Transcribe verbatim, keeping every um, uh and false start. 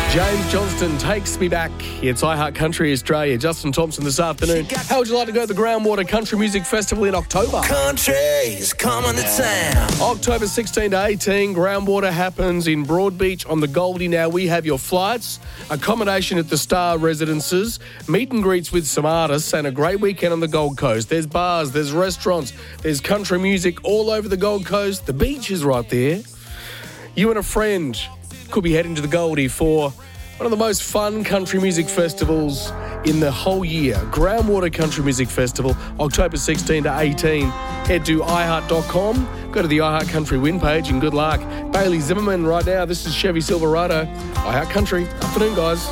James Johnston takes me back. It's iHeart Country Australia. Justin Thompson this afternoon. How would you like to go to the Groundwater Country Music Festival in October? Country's coming to town. October sixteen to eighteen, Groundwater happens in Broadbeach on the Goldie. Now we have your flights, accommodation at the Star Residences, meet and greets with some artists, and a great weekend on the Gold Coast. There's bars, there's restaurants, there's country music all over the Gold Coast. The beach is right there. You and a friend could be heading to the Goldie for one of the most fun country music festivals in the whole year. Groundwater Country Music Festival, October sixteen to eighteen. Head to i heart dot com, go to the iHeart Country win page, and good luck. Bailey Zimmerman right now. This is Chevy Silverado. iHeart Country. Afternoon, guys.